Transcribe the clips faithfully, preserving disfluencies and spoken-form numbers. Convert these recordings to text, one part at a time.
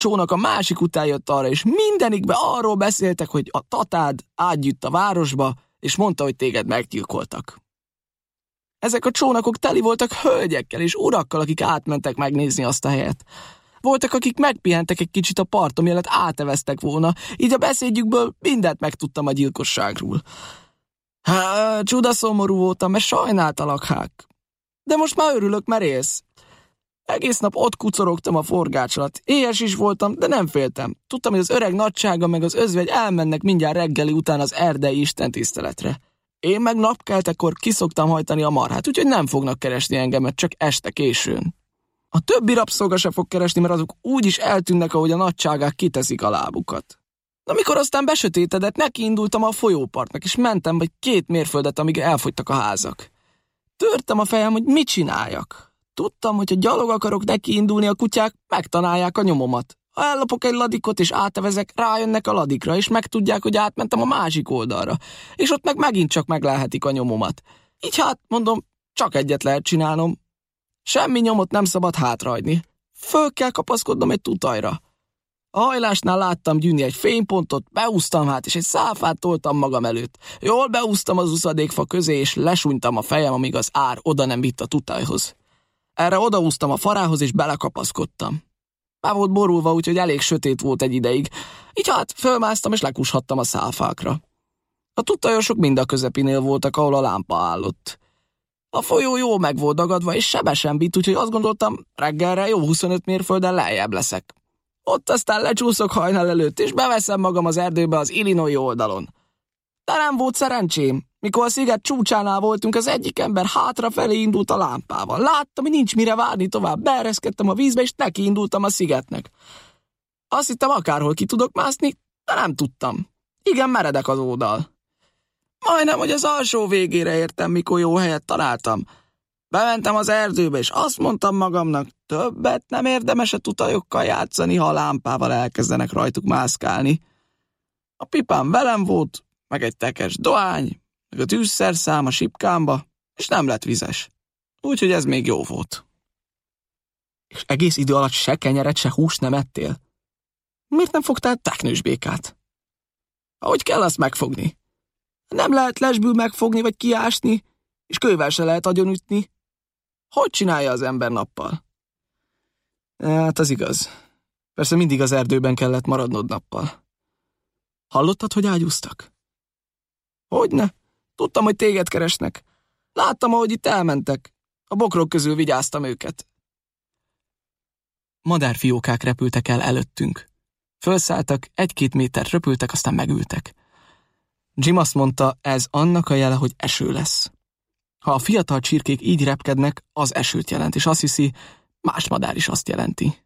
csónak a másik után jött arra, és mindenikbe arról beszéltek, hogy a tatád átgyűjt a városba, és mondta, hogy téged meggyilkoltak. Ezek a csónakok teli voltak hölgyekkel és urakkal, akik átmentek megnézni azt a helyet. Voltak, akik megpihentek egy kicsit a parton, mielőtt áteveztek volna, így a beszédjükből mindent megtudtam a gyilkosságról. Há, csudaszomorú voltam, mert sajnáltalak, Hák. De most már örülök, mert élsz. Egész nap ott kucorogtam a forgács alatt. Éhes is voltam, de nem féltem. Tudtam, hogy az öreg nagysága meg az özvegy elmennek mindjárt reggeli után az erdei istentiszteletre. Én meg napkeltekor kiszoktam hajtani a marhát, úgyhogy nem fognak keresni engemet, csak este későn. A többi rabszolga se fog keresni, mert azok úgy is eltűnnek, ahogy a nagyságák kiteszik a lábukat. Na, mikor aztán besötétedett, nekiindultam a folyópartnak, és mentem vagy két mérföldet, amíg elfogytak a házak. Törtem a fejem, hogy mit csináljak. Tudtam, hogy ha gyalog akarok nekiindulni, a kutyák megtanálják a nyomomat. Ha ellopok egy ladikot és átevezek, rájönnek a ladikra, és megtudják, hogy átmentem a másik oldalra. És ott meg megint csak meglelhetik a nyomomat. Így hát, mondom, csak egyet lehet csinálnom. Semmi nyomot nem szabad hátrahagyni. Föl kell kapaszkodnom egy tutajra. A hajlásnál láttam gyűnni egy fénypontot, beúztam hát, és egy száfát toltam magam előtt. Jól beúztam az uszadékfa közé, és lesúnytam a fejem, amíg az ár oda nem vitt a tutajhoz. Erre odaúztam a farához, és belekapaszkodtam. Be volt borulva, úgyhogy elég sötét volt egy ideig. Így hát fölmásztam, és lekushattam a száfákra. A tutajosok mind a közepinél voltak, ahol a lámpa állott. A folyó jó meg volt dagadva, és sebesen vitt, úgyhogy azt gondoltam, reggelre jó huszonöt mérfölddel lejjebb leszek. Ott aztán lecsúszok hajnal előtt, és beveszem magam az erdőbe az Illinois oldalon. De nem volt szerencsém. Mikor a sziget csúcsánál voltunk, az egyik ember hátrafelé indult a lámpával. Láttam, hogy nincs mire várni tovább. Beereszkedtem a vízbe, és neki indultam a szigetnek. Azt hittem, akárhol ki tudok mászni, de nem tudtam. Igen, meredek az oldal. Majdnem, hogy az alsó végére értem, mikor jó helyet találtam. Bementem az erdőbe, és azt mondtam magamnak, többet nem érdemes a tutajokkal játszani, ha a lámpával elkezdenek rajtuk mászkálni. A pipám velem volt, meg egy tekes dohány, meg a tűzszerszám a sipkámba, és nem lett vizes. Úgyhogy ez még jó volt. És egész idő alatt se kenyeret, se húst nem ettél? Miért nem fogtál teknősbékát? Ahogy kell azt megfogni. Nem lehet lesbül megfogni, vagy kiásni, és kővel se lehet agyonütni. Hogy csinálja az ember nappal? Hát az igaz. Persze mindig az erdőben kellett maradnod nappal. Hallottad, hogy ágyúztak? Hogyne? Tudtam, hogy téged keresnek. Láttam, ahogy itt elmentek. A bokrok közül vigyáztam őket. Madárfiókák repültek el előttünk. Fölszálltak, egy-két métert röpültek, aztán megültek. Jim azt mondta, ez annak a jele, hogy eső lesz. Ha a fiatal csirkék így repkednek, az esőt jelent, és azt hiszi, más madár is azt jelenti.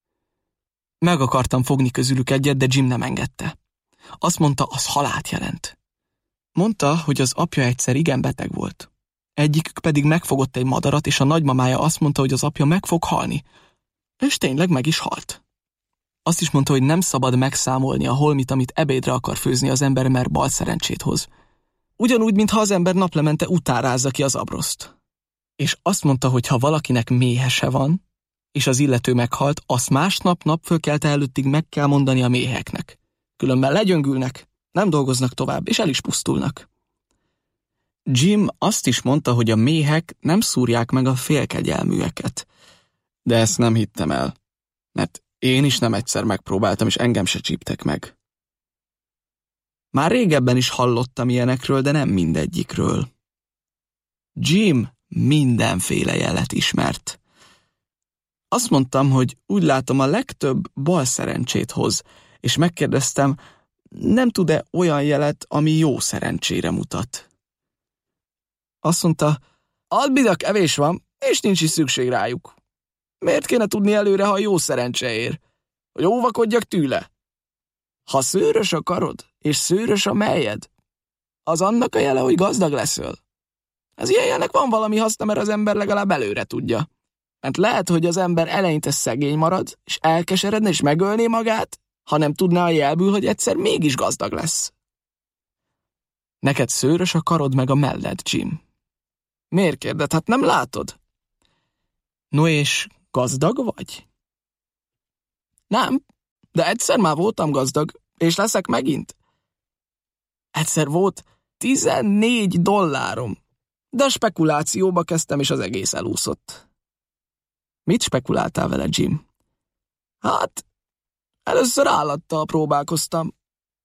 Meg akartam fogni közülük egyet, de Jim nem engedte. Azt mondta, az halált jelent. Mondta, hogy az apja egyszer igen beteg volt. Egyikük pedig megfogott egy madarat, és a nagymamája azt mondta, hogy az apja meg fog halni. És tényleg meg is halt. Azt is mondta, hogy nem szabad megszámolni a holmit, amit ebédre akar főzni az ember, mert bal szerencsét hoz. Ugyanúgy, mintha az ember naplemente utárázza ki az abroszt. És azt mondta, hogy ha valakinek méhese van, és az illető meghalt, azt másnap napfölkelte előttig meg kell mondani a méheknek. Különben legyöngülnek, nem dolgoznak tovább, és el is pusztulnak. Jim azt is mondta, hogy a méhek nem szúrják meg a félkegyelműeket. De ezt nem hittem el, mert én is nem egyszer megpróbáltam, és engem se csíptek meg. Már régebben is hallottam ilyenekről, de nem mindegyikről. Jim mindenféle jelet ismert. Azt mondtam, hogy úgy látom, a legtöbb bal szerencsét hoz, és megkérdeztem, nem tud-e olyan jelet, ami jó szerencsére mutat. Azt mondta, albida kevés van, és nincs is szükség rájuk. Miért kéne tudni előre, ha jó szerencse ér? Hogy óvakodjak tőle? Ha szőrös a karod, és szőrös a melyed, az annak a jele, hogy gazdag leszel. Az ilyen jelnek van valami haszna, mert az ember legalább előre tudja. Mert lehet, hogy az ember eleinte szegény marad, és elkeseredne, és megölné magát, ha nem tudná a jelből, hogy egyszer mégis gazdag lesz. Neked szőrös a karod meg a melled, Jim. Miért kérded? Hát nem látod? No és gazdag vagy? Nem, De egyszer már voltam gazdag, és leszek megint. Egyszer volt tizennégy dollárom, de a spekulációba kezdtem, és az egész elúszott. Mit spekuláltál vele, Jim? Hát, először állattal próbálkoztam.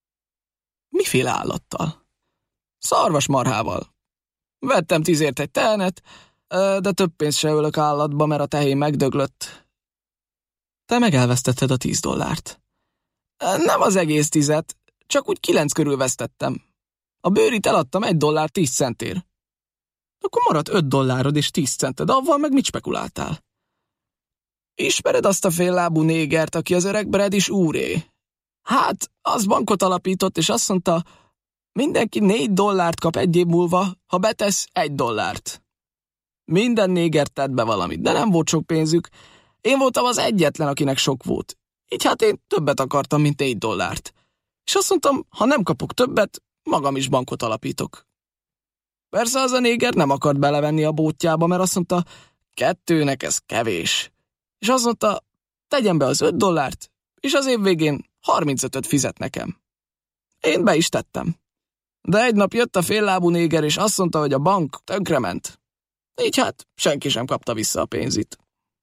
Miféle állattal? Szarvasmarhával. Vettem tízért egy tehenet, de több pénzt se ölök állatba, mert a tehén megdöglött. Te meg elvesztetted a tíz dollárt. Nem az egész tízet, csak úgy kilenc körül vesztettem. A bőrit eladtam egy dollár tíz centért. Akkor maradt öt dollárod és tíz cented, avval meg mit spekuláltál? Ismered azt a féllábú négert, aki az öreg Brad is úré? Hát, az bankot alapított, és azt mondta, mindenki négy dollárt kap egy év múlva, ha betesz egy dollárt. Minden néger tett be valamit, de nem volt sok pénzük. Én voltam az egyetlen, akinek sok volt. Így hát én többet akartam, mint négy dollárt. És azt mondtam, ha nem kapok többet, magam is bankot alapítok. Persze az a néger nem akart belevenni a bótjába, mert azt mondta, kettőnek ez kevés. És azt mondta, tegyen be az öt dollárt, és az év végén harmincötöt fizet nekem. Én be is tettem. De egy nap jött a féllábú néger, és azt mondta, hogy a bank tönkrement. Így hát senki sem kapta vissza a pénzit.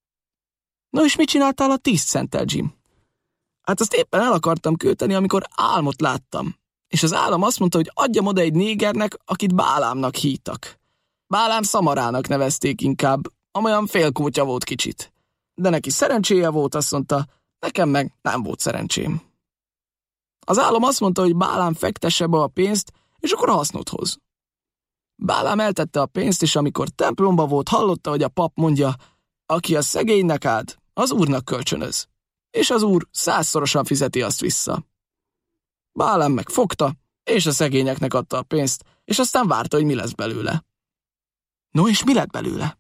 No és mit csináltál a tíz centtel, Jim? Hát azt éppen el akartam költeni, amikor álmot láttam. És az álom azt mondta, hogy adjam oda egy négernek, akit Bálámnak hívtak. Bálám szamarának nevezték inkább, amolyan félkótya volt kicsit. De neki szerencséje volt, azt mondta, nekem meg nem volt szerencsém. Az álom azt mondta, hogy Bálám fektesse be a pénzt, és akkor hasznot hoz. Bálám eltette a pénzt, és amikor templomba volt, hallotta, hogy a pap mondja, aki a szegénynek áld, az úrnak kölcsönöz, és az úr százszorosan fizeti azt vissza. Bálám megfogta, és a szegényeknek adta a pénzt, és aztán várta, hogy mi lesz belőle. No, és mi lett belőle?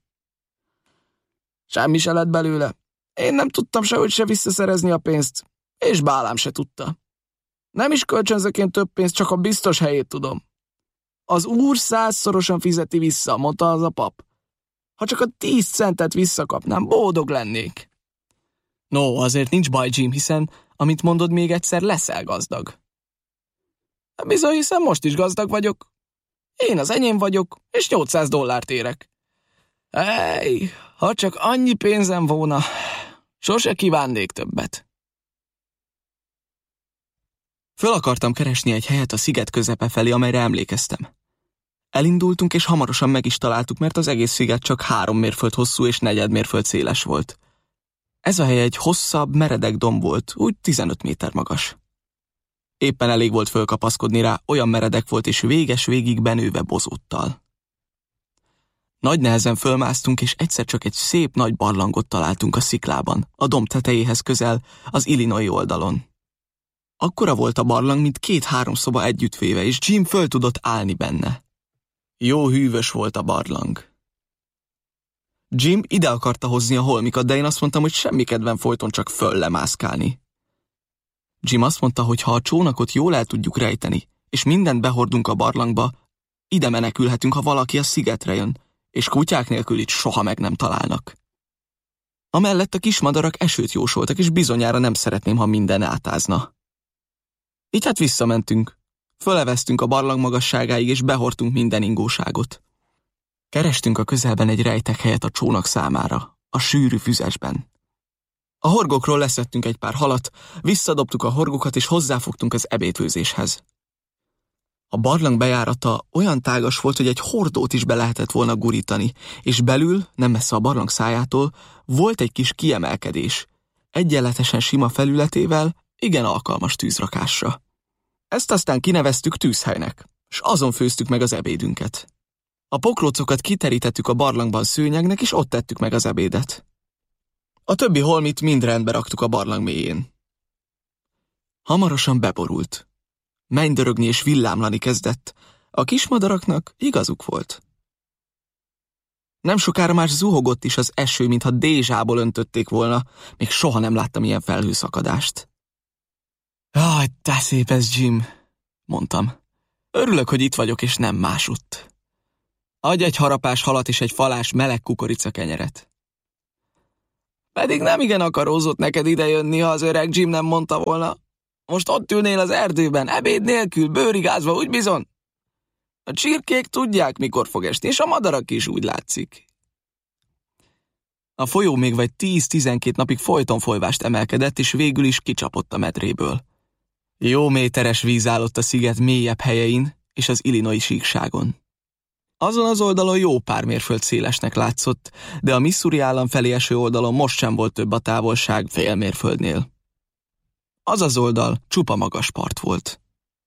Semmi se lett belőle. Én nem tudtam sehogy se visszaszerezni a pénzt, és Bálám se tudta. Nem is kölcsönzök én több pénzt, csak a biztos helyét tudom. Az úr százszorosan fizeti vissza, mondta az a pap. Ha csak a tíz centet visszakapnám, boldog lennék. No, azért nincs baj, Jim, hiszen, amit mondod, még egyszer leszel gazdag. Bizony, hiszen most is gazdag vagyok. Én az enyém vagyok, és nyolcszáz dollárt érek. Ej, ha csak annyi pénzem volna, sose kívánnék többet. Föl akartam keresni egy helyet a sziget közepe felé, amelyre emlékeztem. Elindultunk, és hamarosan meg is találtuk, mert az egész sziget csak három mérföld hosszú és negyed mérföld széles volt. Ez a hely egy hosszabb, meredek domb volt, úgy tizenöt méter magas. Éppen elég volt fölkapaszkodni rá, olyan meredek volt és véges végig benőve bozóttal. Nagy nehezen fölmásztunk, és egyszer csak egy szép nagy barlangot találtunk a sziklában, a domb tetejéhez közel, az Illinois oldalon. Akkora volt a barlang, mint két-három szoba együttvéve, és Jim föl tudott állni benne. Jó hűvös volt a barlang. Jim ide akarta hozni a holmikat, de én azt mondtam, hogy semmi kedvem folyton csak föl lemászkálni. Jim azt mondta, hogy ha a csónakot jól el tudjuk rejteni, és mindent behordunk a barlangba, ide menekülhetünk, ha valaki a szigetre jön, és kutyák nélkül itt soha meg nem találnak. Amellett a kismadarak esőt jósoltak, és bizonyára nem szeretném, ha minden átázna. Így hát visszamentünk. Föleveztünk a barlang magasságáig, és behordtunk minden ingóságot. Kerestünk a közelben egy rejtek helyet a csónak számára, a sűrű füzesben. A horgokról leszettünk egy pár halat, visszadobtuk a horgokat, és hozzáfogtunk az ebédfőzéshez. A barlang bejárata olyan tágas volt, hogy egy hordót is be lehetett volna gurítani, és belül, nem messze a barlang szájától, volt egy kis kiemelkedés, egyenletesen sima felületével, igen alkalmas tűzrakásra. Ezt aztán kineveztük tűzhelynek, és azon főztük meg az ebédünket. A pokrócokat kiterítettük a barlangban szőnyegnek, és ott tettük meg az ebédet. A többi holmit mind rendbe raktuk a barlang mélyén. Hamarosan beborult. Mennydörögni és villámlani kezdett. A kismadaraknak igazuk volt. Nem sokára már zuhogott is az eső, mintha dézsából öntötték volna. Még soha nem láttam ilyen felhőszakadást. Jaj, de szép ez, Jim, mondtam. Örülök, hogy itt vagyok, és nem másutt. Adj egy harapás halat és egy falás meleg kukoricakenyeret. Pedig nem igen akarózott neked idejönni, ha az öreg Jim nem mondta volna. Most ott ülnél az erdőben, ebéd nélkül, bőrigázva, úgy bizony. A csirkék tudják, mikor fog esni, és a madarak is, úgy látszik. A folyó még vagy tíz-tizenkét napig folyton folyvást emelkedett, és végül is kicsapott a medréből. Jó méteres víz állott a sziget mélyebb helyein és az Illinois síkságon. Azon az oldalon jó pár mérföld szélesnek látszott, de a Missouri állam felé eső oldalon most sem volt több a távolság fél mérföldnél. Az az oldal csupa magas part volt.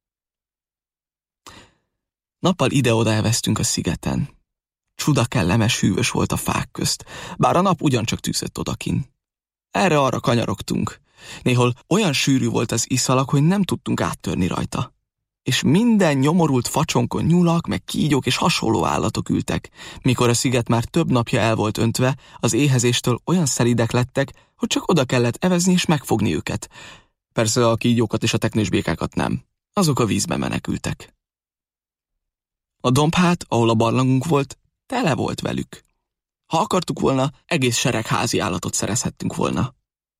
Nappal ide-oda elvesztünk a szigeten. Csuda kellemes hűvös volt a fák közt, bár a nap ugyancsak tűzött odakin. Erre-arra kanyarogtunk. Néhol olyan sűrű volt az iszalak, hogy nem tudtunk áttörni rajta. És minden nyomorult facsonkon nyulak, meg kígyók és hasonló állatok ültek. Mikor a sziget már több napja el volt öntve, az éhezéstől olyan szelídek lettek, hogy csak oda kellett evezni és megfogni őket. Persze a kígyókat és a teknősbékákat nem. Azok a vízbe menekültek. A dombhát, ahol a barlangunk volt, tele volt velük. Ha akartuk volna, egész sereg házi állatot szerezhettünk volna.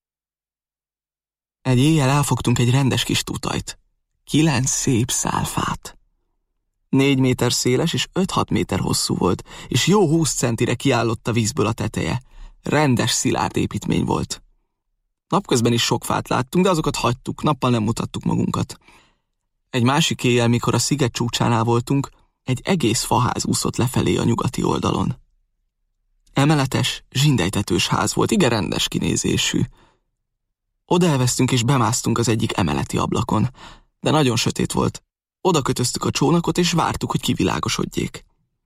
Egy éjjel elfogtunk egy rendes kis tutajt. Kilenc szép szálfát. Négy méter széles és öt-hat méter hosszú volt, és jó húsz centire kiállott a vízből a teteje. Rendes szilárd építmény volt. Napközben is sok fát láttunk, de azokat hagytuk, nappal nem mutattuk magunkat. Egy másik éjjel, mikor a sziget csúcsánál voltunk, egy egész faház úszott lefelé a nyugati oldalon. Emeletes, zsindejtetős ház volt, igen rendes kinézésű. Oda elvesztünk és bemásztunk az egyik emeleti ablakon, de nagyon sötét volt. Oda kötöztük a csónakot és vártuk, hogy kivilágosodjék.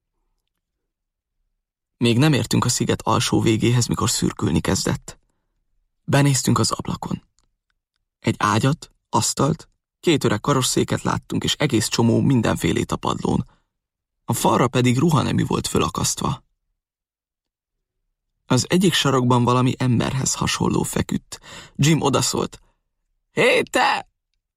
Még nem értünk a sziget alsó végéhez, mikor szürkülni kezdett. Benéztünk az ablakon. Egy ágyat, asztalt, két öreg karosszéket láttunk, és egész csomó mindenfélét a padlón. A falra pedig ruhanemű volt fölakasztva. Az egyik sarokban valami emberhez hasonló feküdt. Jim odaszólt. Hé, te!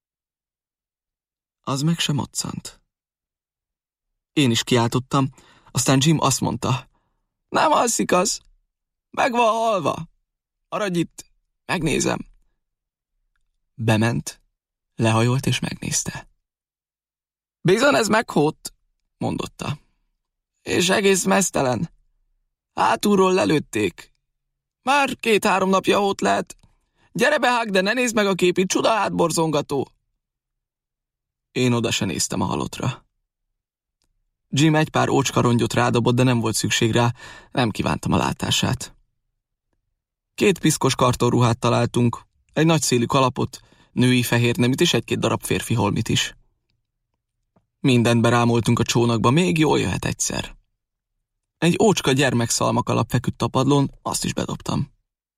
Az meg sem moccant. Én is kiáltottam, aztán Jim azt mondta. Nem alszik az. Meg van halva. Maradj itt, megnézem. Bement, lehajolt és megnézte. Bizony ez meghódt, mondotta. És egész meztelen. Hátulról lelőtték. Már két-három napja ott lehet. Gyere be, Huck, de ne nézd meg a képét, csuda hátborzongató. Én oda se néztem a halottra. Jim egy pár ócska rongyot rádobott, de nem volt szükség rá, nem kívántam a látását. Két piszkos kartonruhát találtunk, egy nagy szélű kalapot, női fehérneműt és egy-két darab férfi holmit is. Mindent berámoltunk a csónakba, még jól jöhet egyszer. Egy ócska gyermekszalmakalap feküdt a padlón, azt is bedobtam.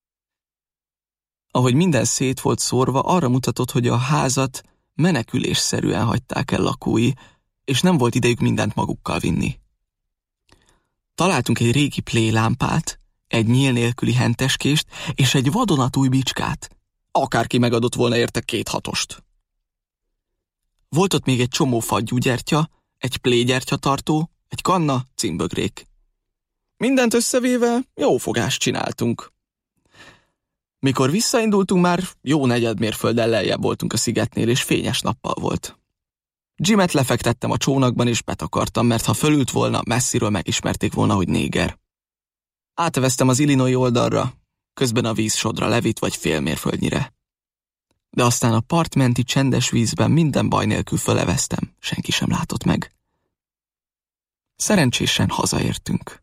Ahogy minden szét volt szórva, arra mutatott, hogy a házat menekülésszerűen hagyták el lakói, és nem volt idejük mindent magukkal vinni. Találtunk egy régi plélámpát, egy nyíl nélküli henteskést és egy vadonatúj bicskát. Akárki megadott volna érte két hatost. Volt ott még egy csomó fagyúgyertya, egy plégyertyatartó, egy kanna, cimbögrék. Mindent összevéve jó fogást csináltunk. Mikor visszaindultunk, már jó negyed mérfölddel lejjebb voltunk a szigetnél, és fényes nappal volt. Jimet lefektettem a csónakban, és betakartam, mert ha fölült volna, messziről megismerték volna, hogy néger. Áteveztem az Illinois oldalra, közben a víz sodra levitt vagy fél mérföldnyire. De aztán a partmenti csendes vízben minden baj nélkül föleveztem, senki sem látott meg. Szerencsésen hazaértünk.